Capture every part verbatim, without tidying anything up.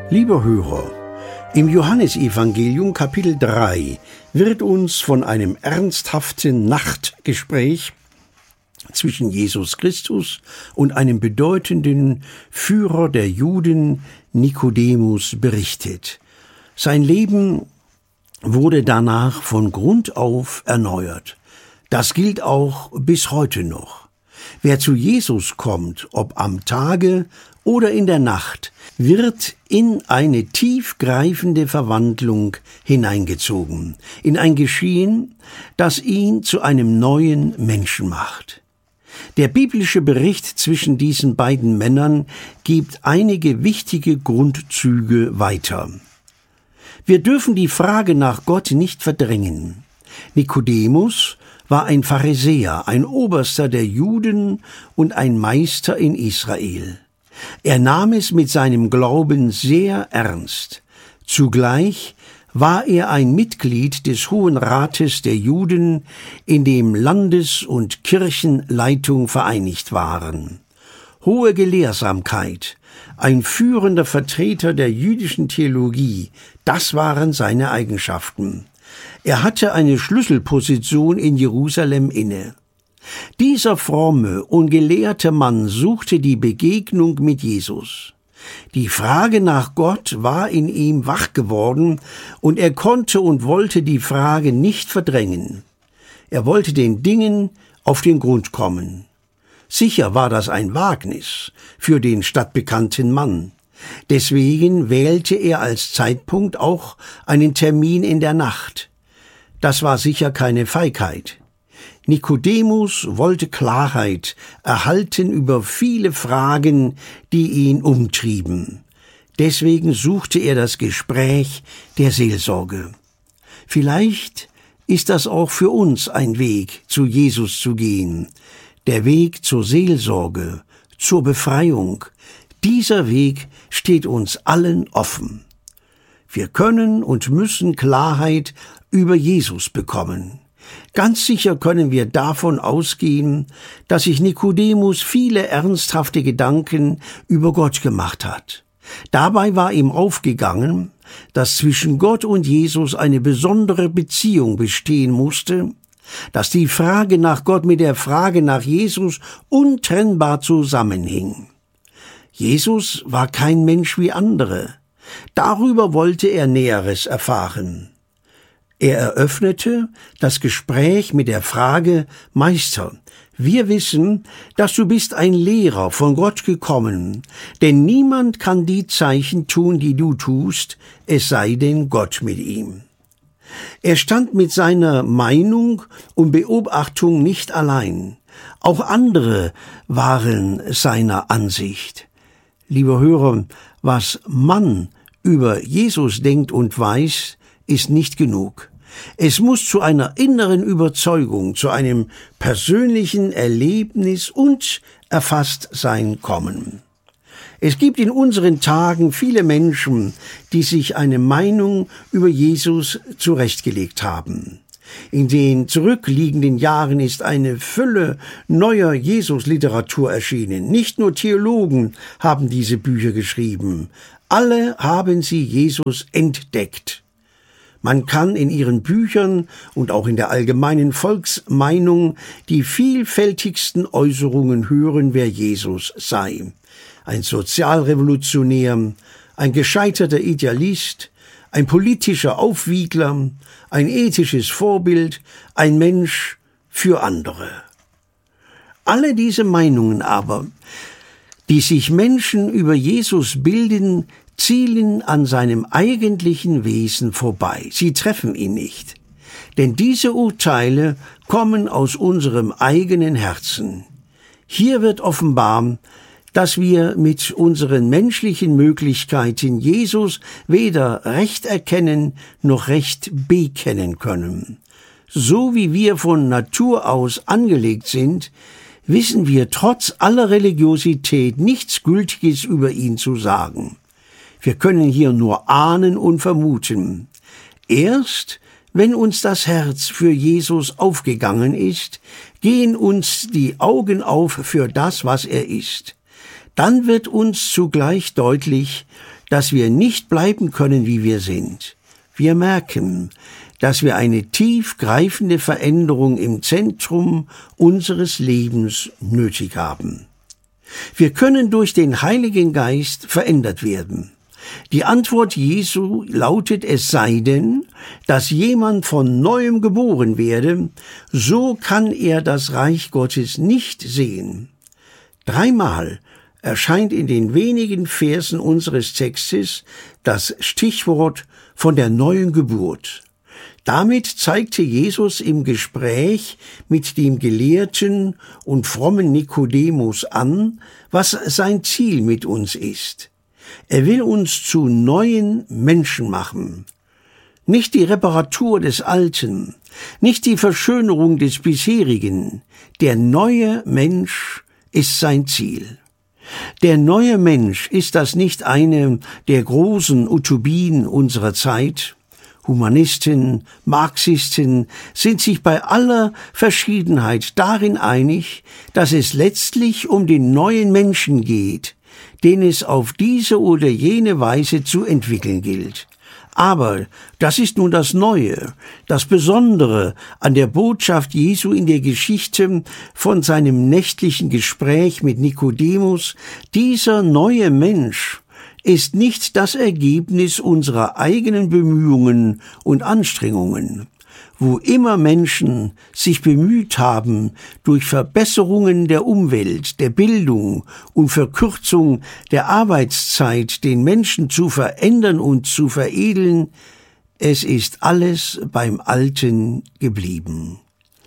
Lieber Hörer, im Johannesevangelium Kapitel drei wird uns von einem ernsthaften Nachtgespräch zwischen Jesus Christus und einem bedeutenden Führer der Juden, Nikodemus, berichtet. Sein Leben wurde danach von Grund auf erneuert. Das gilt auch bis heute noch. Wer zu Jesus kommt, ob am Tage oder in der Nacht, wird in eine tiefgreifende Verwandlung hineingezogen, in ein Geschehen, das ihn zu einem neuen Menschen macht. Der biblische Bericht zwischen diesen beiden Männern gibt einige wichtige Grundzüge weiter. Wir dürfen die Frage nach Gott nicht verdrängen. Nikodemus war ein Pharisäer, ein Oberster der Juden und ein Meister in Israel. Er nahm es mit seinem Glauben sehr ernst. Zugleich war er ein Mitglied des Hohen Rates der Juden, in dem Landes- und Kirchenleitung vereinigt waren. Hohe Gelehrsamkeit, ein führender Vertreter der jüdischen Theologie, das waren seine Eigenschaften. Er hatte eine Schlüsselposition in Jerusalem inne. Dieser fromme und gelehrte Mann suchte die Begegnung mit Jesus. Die Frage nach Gott war in ihm wach geworden, und er konnte und wollte die Frage nicht verdrängen. Er wollte den Dingen auf den Grund kommen. Sicher war das ein Wagnis für den stadtbekannten Mann. Deswegen wählte er als Zeitpunkt auch einen Termin in der Nacht. Das war sicher keine Feigheit. Nikodemus wollte Klarheit erhalten über viele Fragen, die ihn umtrieben. Deswegen suchte er das Gespräch der Seelsorge. Vielleicht ist das auch für uns ein Weg, zu Jesus zu gehen. Der Weg zur Seelsorge, zur Befreiung. Dieser Weg steht uns allen offen. Wir können und müssen Klarheit über Jesus bekommen. Ganz sicher können wir davon ausgehen, dass sich Nikodemus viele ernsthafte Gedanken über Gott gemacht hat. Dabei war ihm aufgegangen, dass zwischen Gott und Jesus eine besondere Beziehung bestehen musste, dass die Frage nach Gott mit der Frage nach Jesus untrennbar zusammenhing. Jesus war kein Mensch wie andere. Darüber wollte er Näheres erfahren. Er eröffnete das Gespräch mit der Frage: Meister, wir wissen, dass du bist ein Lehrer von Gott gekommen, denn niemand kann die Zeichen tun, die du tust, es sei denn Gott mit ihm. Er stand mit seiner Meinung und Beobachtung nicht allein. Auch andere waren seiner Ansicht. Lieber Hörer, was man über Jesus denkt und weiß, ist nicht genug. Es muss zu einer inneren Überzeugung, zu einem persönlichen Erlebnis und Erfasstsein kommen. Es gibt in unseren Tagen viele Menschen, die sich eine Meinung über Jesus zurechtgelegt haben. In den zurückliegenden Jahren ist eine Fülle neuer Jesus-Literatur erschienen. Nicht nur Theologen haben diese Bücher geschrieben. Alle haben sie Jesus entdeckt. Man kann in ihren Büchern und auch in der allgemeinen Volksmeinung die vielfältigsten Äußerungen hören, wer Jesus sei. Ein Sozialrevolutionär, ein gescheiterter Idealist, ein politischer Aufwiegler, ein ethisches Vorbild, ein Mensch für andere. Alle diese Meinungen aber, die sich Menschen über Jesus bilden, zielen an seinem eigentlichen Wesen vorbei. Sie treffen ihn nicht. Denn diese Urteile kommen aus unserem eigenen Herzen. Hier wird offenbar, dass wir mit unseren menschlichen Möglichkeiten Jesus weder recht erkennen noch recht bekennen können. So wie wir von Natur aus angelegt sind, wissen wir trotz aller Religiosität nichts Gültiges über ihn zu sagen. Wir können hier nur ahnen und vermuten. Erst wenn uns das Herz für Jesus aufgegangen ist, gehen uns die Augen auf für das, was er ist. Dann wird uns zugleich deutlich, dass wir nicht bleiben können, wie wir sind. Wir merken, dass wir eine tiefgreifende Veränderung im Zentrum unseres Lebens nötig haben. Wir können durch den Heiligen Geist verändert werden. Die Antwort Jesu lautet, es sei denn, dass jemand von Neuem geboren werde, so kann er das Reich Gottes nicht sehen. Dreimal erscheint in den wenigen Versen unseres Textes das Stichwort von der neuen Geburt. Damit zeigte Jesus im Gespräch mit dem Gelehrten und frommen Nikodemus an, was sein Ziel mit uns ist. Er will uns zu neuen Menschen machen. Nicht die Reparatur des Alten, nicht die Verschönerung des Bisherigen. Der neue Mensch ist sein Ziel. Der neue Mensch, ist das nicht eine der großen Utopien unserer Zeit? Humanisten, Marxisten sind sich bei aller Verschiedenheit darin einig, dass es letztlich um den neuen Menschen geht, den es auf diese oder jene Weise zu entwickeln gilt. Aber das ist nun das Neue, das Besondere an der Botschaft Jesu in der Geschichte von seinem nächtlichen Gespräch mit Nikodemus. Dieser neue Mensch ist nicht das Ergebnis unserer eigenen Bemühungen und Anstrengungen. Wo immer Menschen sich bemüht haben, durch Verbesserungen der Umwelt, der Bildung und Verkürzung der Arbeitszeit den Menschen zu verändern und zu veredeln, es ist alles beim Alten geblieben.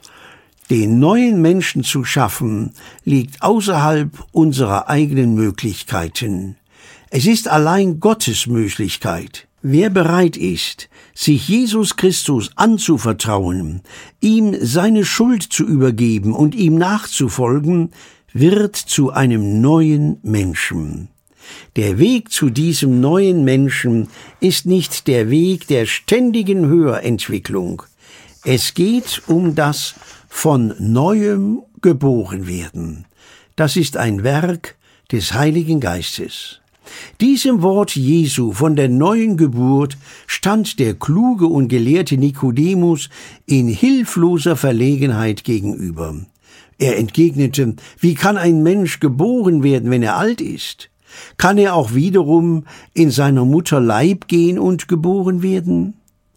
Den neuen Menschen zu schaffen, liegt außerhalb unserer eigenen Möglichkeiten. Es ist allein Gottes Möglichkeit. Wer bereit ist, sich Jesus Christus anzuvertrauen, ihm seine Schuld zu übergeben und ihm nachzufolgen, wird zu einem neuen Menschen. Der Weg zu diesem neuen Menschen ist nicht der Weg der ständigen Höherentwicklung. Es geht um das von Neuem geboren werden. Das ist ein Werk des Heiligen Geistes. Diesem Wort Jesu von der neuen Geburt stand der kluge und gelehrte Nikodemus in hilfloser Verlegenheit gegenüber. Er entgegnete, wie kann ein Mensch geboren werden, wenn er alt ist? Kann er auch wiederum in seiner Mutter Leib gehen und geboren werden?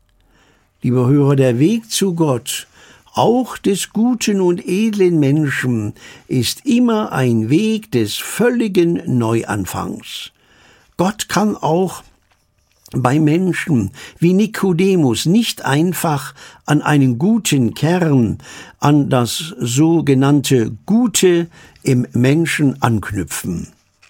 Lieber Hörer, der Weg zu Gott, auch des guten und edlen Menschen, ist immer ein Weg des völligen Neuanfangs. Gott kann auch bei Menschen wie Nikodemus nicht einfach an einen guten Kern, an das sogenannte Gute im Menschen anknüpfen.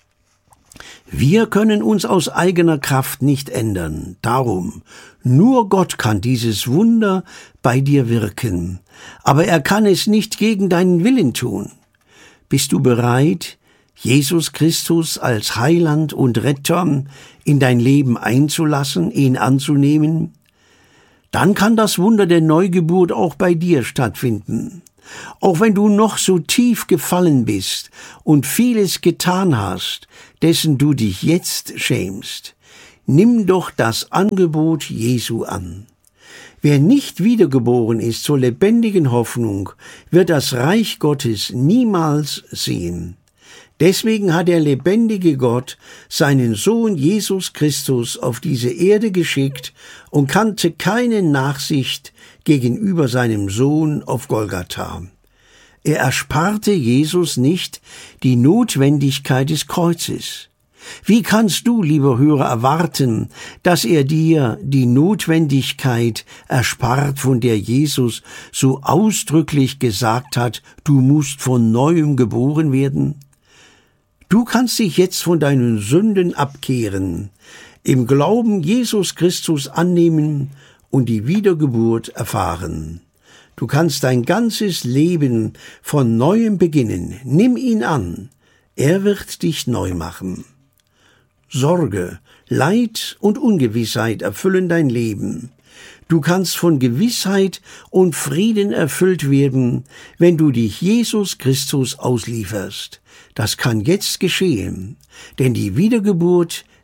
Wir können uns aus eigener Kraft nicht ändern. Darum, nur Gott kann dieses Wunder bei dir wirken. Aber er kann es nicht gegen deinen Willen tun. Bist du bereit, Jesus Christus als Heiland und Retter in dein Leben einzulassen, ihn anzunehmen? Dann kann das Wunder der Neugeburt auch bei dir stattfinden. Auch wenn du noch so tief gefallen bist und vieles getan hast, dessen du dich jetzt schämst, nimm doch das Angebot Jesu an. Wer nicht wiedergeboren ist zur lebendigen Hoffnung, wird das Reich Gottes niemals sehen. Deswegen hat der lebendige Gott seinen Sohn Jesus Christus auf diese Erde geschickt und kannte keine Nachsicht gegenüber seinem Sohn auf Golgatha. Er ersparte Jesus nicht die Notwendigkeit des Kreuzes. Wie kannst du, lieber Hörer, erwarten, dass er dir die Notwendigkeit erspart, von der Jesus so ausdrücklich gesagt hat, du musst von Neuem geboren werden? Du kannst dich jetzt von deinen Sünden abkehren, im Glauben Jesus Christus annehmen und die Wiedergeburt erfahren. Du kannst dein ganzes Leben von Neuem beginnen. Nimm ihn an. Er wird dich neu machen. Sorge, Leid und Ungewissheit erfüllen dein Leben. Du kannst von Gewissheit und Frieden erfüllt werden, wenn du dich Jesus Christus auslieferst. Das kann jetzt geschehen, denn die Wiedergeburt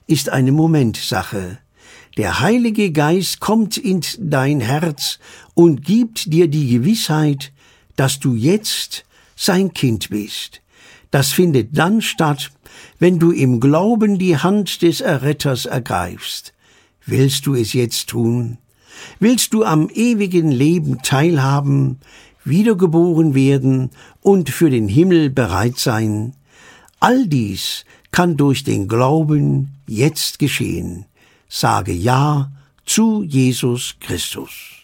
ist eine Momentsache. Der Heilige Geist kommt in dein Herz und gibt dir die Gewissheit, dass du jetzt sein Kind bist. Das findet dann statt, wenn du im Glauben die Hand des Erretters ergreifst. Willst du es jetzt tun? Willst du am ewigen Leben teilhaben, wiedergeboren werden und für den Himmel bereit sein? All dies kann durch den Glauben jetzt geschehen. Sage Ja zu Jesus Christus.